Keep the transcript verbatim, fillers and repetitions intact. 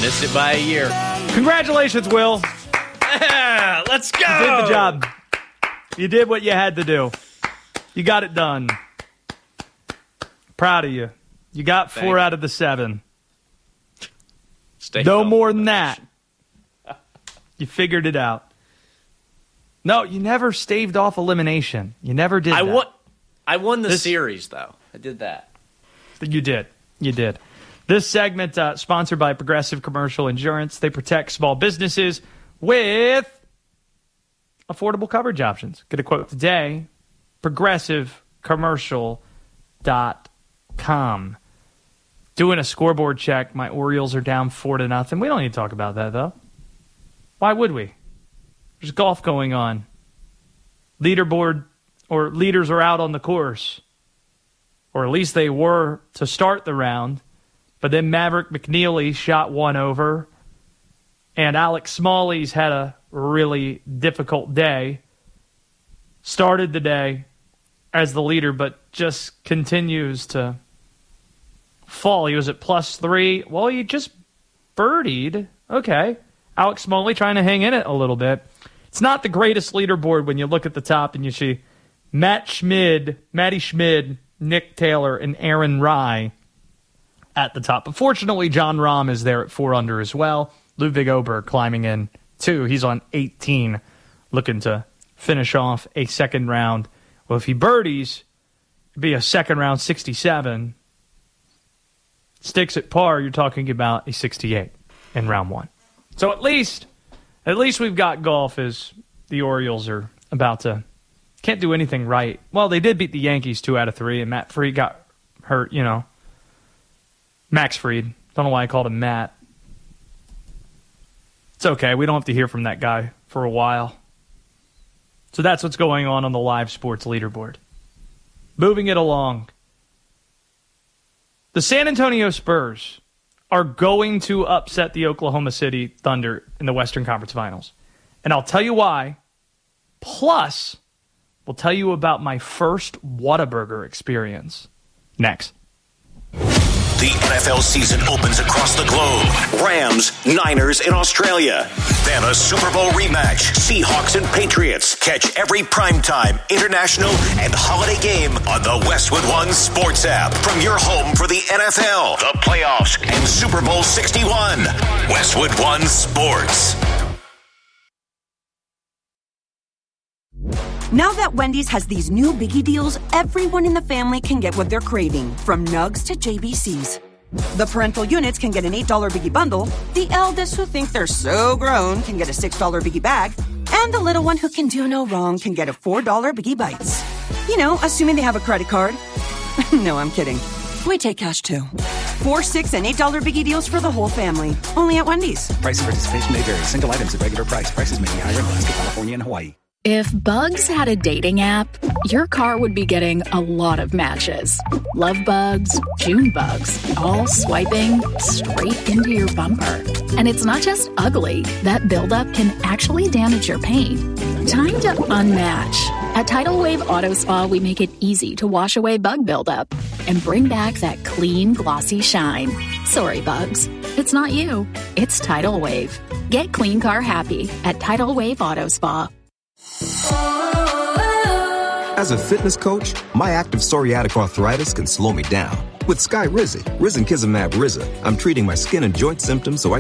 Missed it by a year. Congratulations, Will. Yeah, let's go. You did the job. You did what you had to do. You got it done. Proud of you. You got four Thanks. out of the seven. Stay no home. more than that. You figured it out. No, you never staved off elimination. You never did I that. won, I won the This- series, though. I did that. You did. You did. This segment uh, sponsored by Progressive Commercial Insurance. They protect small businesses with affordable coverage options. Get a quote today. progressive commercial dot com. Doing a scoreboard check. My Orioles are down four to nothing. We don't need to talk about that, though. Why would we? There's golf going on. Leaderboard or leaders are out on the course. Or at least they were to start the round. But then Maverick McNeely shot one over. And Alex Smalley's had a really difficult day. Started the day as the leader, but just continues to fall. He was at plus three. Well, he just birdied. Okay. Alex Smalley trying to hang in it a little bit. It's not the greatest leaderboard when you look at the top and you see Matt Schmid, Matty Schmid, Nick Taylor, and Aaron Rye at the top. But fortunately, John Rahm is there at four under as well. Ludwig Oberg climbing in two. He's on eighteen, looking to finish off a second round. Well, if he birdies, it'd be a second round sixty-seven. Sticks at par, you're talking about a sixty-eight in round one. So at least, at least we've got golf as the Orioles are about to, can't do anything right. Well, they did beat the Yankees two out of three, and Matt Fried got hurt, you know. Max Fried. Don't know why I called him Matt. It's okay. We don't have to hear from that guy for a while. So that's what's going on on the live sports leaderboard. Moving it along. The San Antonio Spurs are going to upset the Oklahoma City Thunder in the Western Conference Finals. And I'll tell you why. Plus, we'll tell you about my first Whataburger experience. Next. The N F L season opens across the globe. Rams, Niners in Australia. Then a Super Bowl rematch. Seahawks and Patriots. Catch every primetime, international, and holiday game on the Westwood One Sports app. From your home for the N F L, the playoffs, and Super Bowl sixty-one. Westwood One Sports. Now that Wendy's has these new Biggie deals, everyone in the family can get what they're craving, from Nugs to J B Cs. The parental units can get an eight dollar Biggie bundle, the eldest who think they're so grown can get a six dollar Biggie bag, and the little one who can do no wrong can get a four dollar Biggie Bites. You know, assuming they have a credit card. No, I'm kidding. We take cash too. Four, six, and eight dollar Biggie deals for the whole family. Only at Wendy's. Price and participation may vary. Single items at regular price. Prices may be higher in Alaska, California, and Hawaii. If Bugs had a dating app, your car would be getting a lot of matches. Love bugs, June bugs, all swiping straight into your bumper. And it's not just ugly. That buildup can actually damage your paint. Time to unmatch. At Tidal Wave Auto Spa, we make it easy to wash away bug buildup and bring back that clean, glossy shine. Sorry, bugs. It's not you. It's Tidal Wave. Get clean car happy at Tidal Wave Auto Spa. As a fitness coach, my active psoriatic arthritis can slow me down. With Skyrizi, Risankizumab Riza, I'm treating my skin and joint symptoms so I